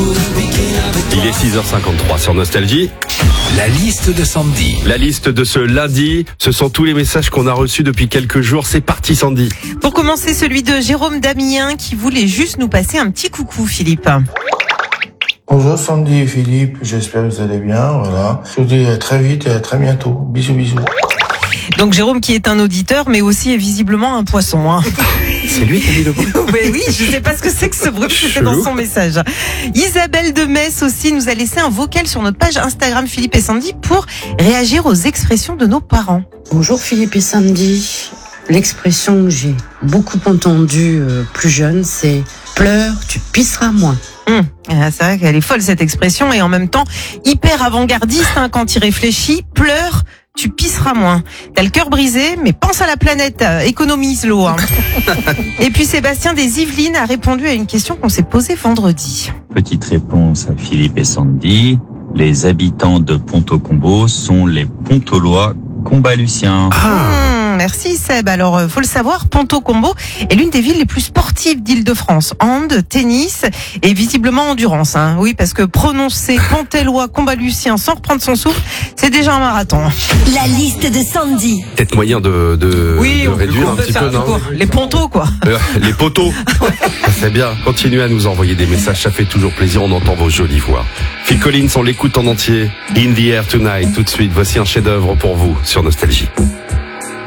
Il est 6h53 sur Nostalgie. La liste de Sandy. La liste de ce lundi, ce sont tous les messages qu'on a reçus depuis quelques jours. C'est parti Sandy. Pour commencer, celui de Jérôme Damien qui voulait juste nous passer un petit coucou, Philippe. Bonjour Sandy et Philippe, j'espère que vous allez bien, voilà. Je vous dis à très vite et à très bientôt. Bisous, bisous. Donc Jérôme qui est un auditeur mais aussi est visiblement un poisson. Hein. C'est lui qui a dit le bruit. Oui, je sais pas ce que c'est que ce bruit, c'était dans son message. Isabelle de Metz aussi nous a laissé un vocal sur notre page Instagram Philippe et Sandy pour réagir aux expressions de nos parents. Bonjour Philippe et Sandy. L'expression que j'ai beaucoup entendue plus jeune, c'est « pleure, tu pisseras moins ». C'est vrai qu'elle est folle cette expression et en même temps hyper avant-gardiste quand il réfléchit. Pleure, tu pisseras moins. T'as le cœur brisé, mais pense à la planète, économise l'eau. Hein. Et puis Sébastien des Yvelines a répondu à une question qu'on s'est posée vendredi. Petite réponse à Philippe et Sandy. Les habitants de Ponto-Combo sont les Pontolois combaluciens. Merci Seb. Alors, faut le savoir, Ponto-Combo est l'une des villes les plus sportives d'Île-de-France. Hand, tennis et visiblement endurance. Hein. Oui, parce que prononcer Pontellois combalucien sans reprendre son souffle, c'est déjà un marathon. La liste de Sandy. Peut-être moyen de réduire un petit peu, non ? Les pontos, quoi. Les poteaux. C'est bien. Continuez à nous envoyer des messages, ça fait toujours plaisir. On entend vos jolies voix. Phil Collins, on l'écoute en entier. In the Air Tonight. Tout de suite, voici un chef-d'œuvre pour vous sur Nostalgie.